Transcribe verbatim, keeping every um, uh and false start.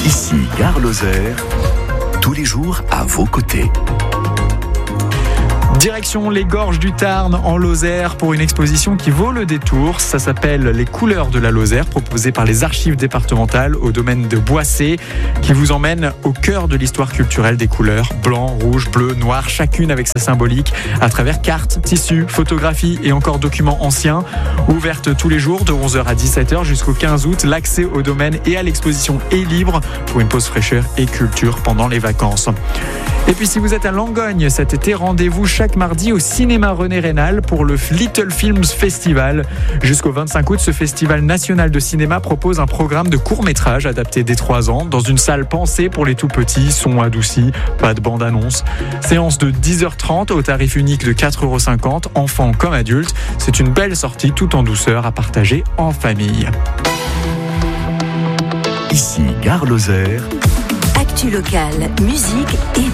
Ici Gare Lozère, tous les jours à vos côtés. Direction les Gorges du Tarn en Lozère pour une exposition qui vaut le détour. Ça s'appelle Les couleurs de la Lozère, proposée par les archives départementales au domaine de Boissé, qui vous emmène au cœur de l'histoire culturelle des couleurs blanc, rouge, bleu, noir, chacune avec sa symbolique, à travers cartes, tissus, photographies et encore documents anciens. Ouverte tous les jours de onze heures à dix-sept heures jusqu'au quinze août, l'accès au domaine et à l'exposition est libre pour une pause fraîcheur et culture pendant les vacances. Et puis si vous êtes à Langogne cet été, rendez-vous chaque mardi au cinéma René Rénal pour le Little Films Festival. Jusqu'au vingt-cinq août, ce festival national de cinéma propose un programme de courts-métrages adaptés dès trois ans dans une salle pensée pour les tout-petits, son adouci, pas de bande-annonce. Séance de dix heures trente au tarif unique de quatre euros cinquante, enfants comme adultes. C'est une belle sortie tout en douceur à partager en famille. Ici Gare Lozère. Actu locale, musique et